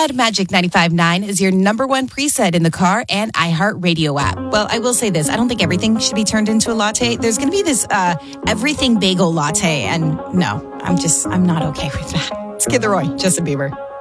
glad Magic 95.9 is your number one preset in the car and iHeartRadio app. Well, I will say this. I don't think everything should be turned into a latte. There's going to be this everything bagel latte. And no, I'm not okay with that. It's Kid Laroi, Justin Bieber.